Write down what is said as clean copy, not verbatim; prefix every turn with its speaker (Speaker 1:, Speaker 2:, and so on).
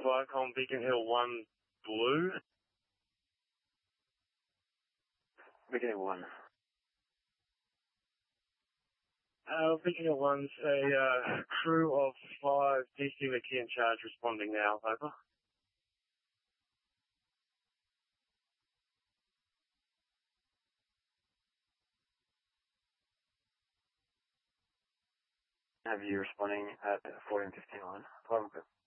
Speaker 1: Viacom Beacon Hill 1 Blue.
Speaker 2: Beacon Hill 1.
Speaker 1: Beacon Hill 1's a crew of 5, DC McKee in charge, responding now, over.
Speaker 2: Have you responding at 14:15 on?